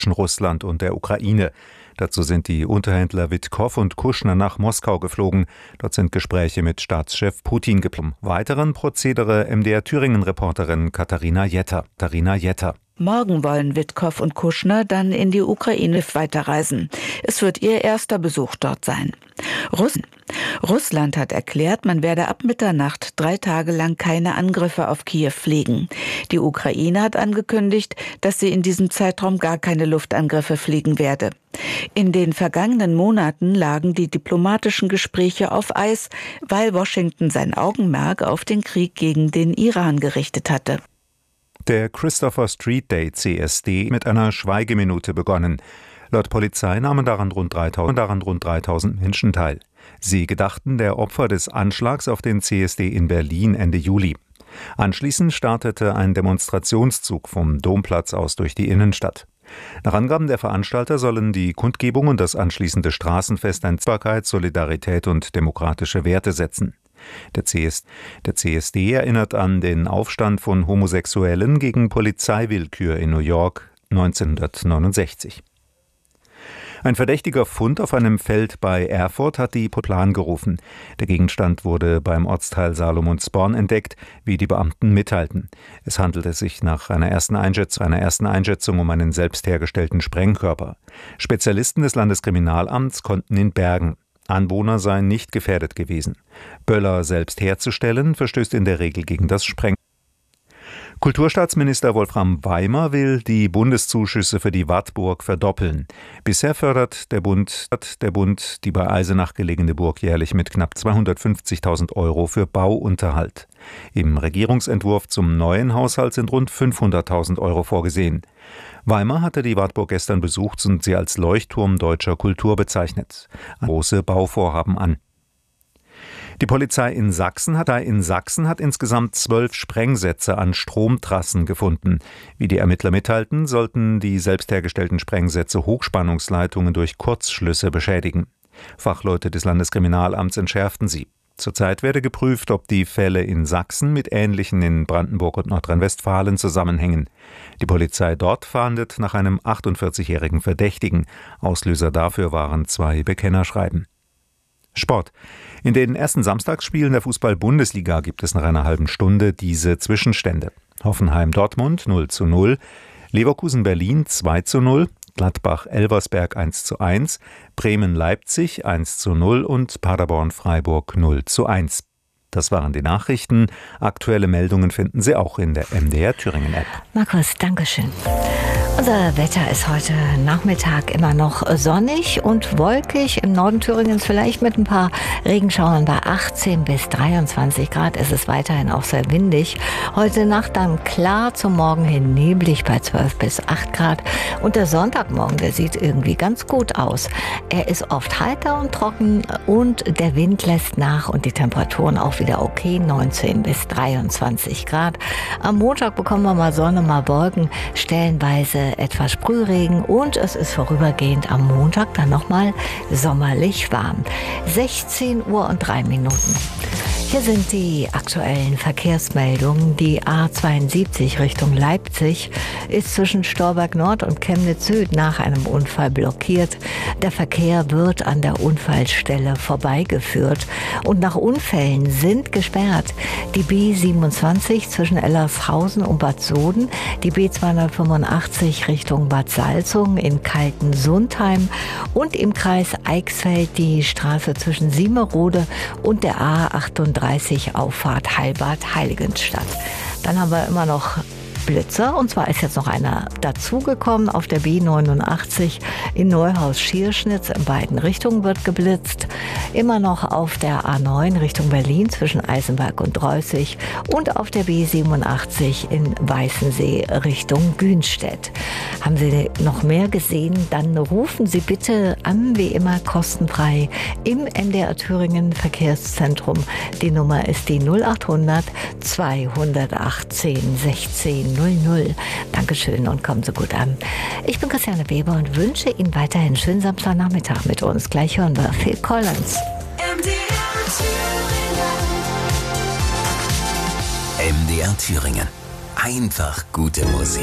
Russland und der Ukraine. Dazu sind die Unterhändler Witkow und Kuschner nach Moskau geflogen. Dort sind Gespräche mit Staatschef Putin geplant. Weiteren Prozedere MDR-Thüringen-Reporterin Katharina Jetter. Morgen wollen Witkow und Kuschner dann in die Ukraine weiterreisen. Es wird ihr erster Besuch dort sein. Russland hat erklärt, man werde ab Mitternacht 3 Tage lang keine Angriffe auf Kiew fliegen. Die Ukraine hat angekündigt, dass sie in diesem Zeitraum gar keine Luftangriffe fliegen werde. In den vergangenen Monaten lagen die diplomatischen Gespräche auf Eis, weil Washington sein Augenmerk auf den Krieg gegen den Iran gerichtet hatte. Der Christopher Street Day CSD mit einer Schweigeminute begonnen. Laut Polizei nahmen daran rund 3000 Menschen teil. Sie gedachten der Opfer des Anschlags auf den CSD in Berlin Ende Juli. Anschließend startete ein Demonstrationszug vom Domplatz aus durch die Innenstadt. Nach Angaben der Veranstalter sollen die Kundgebung und das anschließende Straßenfest an Sichtbarkeit, Solidarität und demokratische Werte setzen. Der CSD erinnert an den Aufstand von Homosexuellen gegen Polizeiwillkür in New York 1969. Ein verdächtiger Fund auf einem Feld bei Erfurt hat die Plan gerufen. Der Gegenstand wurde beim Ortsteil Salomonsborn entdeckt, wie die Beamten mitteilten. Es handelte sich nach einer ersten Einschätzung um einen selbst hergestellten Sprengkörper. Spezialisten des Landeskriminalamts konnten ihn bergen. Anwohner seien nicht gefährdet gewesen. Böller selbst herzustellen, verstößt in der Regel gegen das Spreng. Kulturstaatsminister Wolfram Weimer will die Bundeszuschüsse für die Wartburg verdoppeln. Bisher fördert der Bund die bei Eisenach gelegene Burg jährlich mit knapp 250.000 € für Bauunterhalt. Im Regierungsentwurf zum neuen Haushalt sind rund 500.000 € vorgesehen. Weimer hatte die Wartburg gestern besucht und sie als Leuchtturm deutscher Kultur bezeichnet. Große Bauvorhaben an. Die Polizei in Sachsen hat insgesamt 12 Sprengsätze an Stromtrassen gefunden. Wie die Ermittler mitteilten, sollten die selbst hergestellten Sprengsätze Hochspannungsleitungen durch Kurzschlüsse beschädigen. Fachleute des Landeskriminalamts entschärften sie. Zurzeit werde geprüft, ob die Fälle in Sachsen mit ähnlichen in Brandenburg und Nordrhein-Westfalen zusammenhängen. Die Polizei dort fahndet nach einem 48-jährigen Verdächtigen. Auslöser dafür waren 2 Bekennerschreiben. Sport. In den ersten Samstagsspielen der Fußball-Bundesliga gibt es nach einer halben Stunde diese Zwischenstände. Hoffenheim-Dortmund 0:0, Leverkusen-Berlin 2:0, Gladbach-Elversberg 1:1, Bremen-Leipzig 1:0 und Paderborn-Freiburg 0:1. Das waren die Nachrichten. Aktuelle Meldungen finden Sie auch in der MDR Thüringen App. Markus, Dankeschön. Unser Wetter ist heute Nachmittag immer noch sonnig und wolkig. Im Norden Thüringens vielleicht mit ein paar Regenschauern bei 18 bis 23 Grad. Es ist weiterhin auch sehr windig. Heute Nacht dann klar, zum Morgen hin neblig bei 12 bis 8 Grad. Und der Sonntagmorgen, der sieht irgendwie ganz gut aus. Er ist oft heiter und trocken und der Wind lässt nach und die Temperaturen auch wieder okay, 19 bis 23 Grad. Am Montag bekommen wir mal Sonne, mal Wolken, stellenweise etwas Sprühregen und es ist vorübergehend am Montag dann nochmal sommerlich warm. 16:03 Uhr. Hier sind die aktuellen Verkehrsmeldungen. Die A72 Richtung Leipzig ist zwischen Storberg Nord und Chemnitz Süd nach einem Unfall blockiert. Der Verkehr wird an der Unfallstelle vorbeigeführt und nach Unfällen sind gesperrt die B27 zwischen Ellershausen und Bad Soden, die B285 Richtung Bad Salzungen in Kaltensundheim und im Kreis Eichsfeld die Straße zwischen Siemerode und der A38 Auffahrt Heilbad-Heiligenstadt. Dann haben wir immer noch Blitzer und zwar ist jetzt noch einer dazugekommen auf der B89 in Neuhaus-Schierschnitz. In beiden Richtungen wird geblitzt. Immer noch auf der A9 Richtung Berlin zwischen Eisenberg und Reußig und auf der B87 in Weißensee Richtung Günstedt. Haben Sie noch mehr gesehen? Dann rufen Sie bitte an, wie immer kostenfrei im MDR Thüringen Verkehrszentrum. Die Nummer ist die 0800 218 16 00. Dankeschön und kommen Sie gut an. Ich bin Christiane Weber und wünsche Ihnen weiterhin einen schönen Samstagnachmittag mit uns. Gleich hören wir Phil Collins. MDR Thüringen. Einfach gute Musik.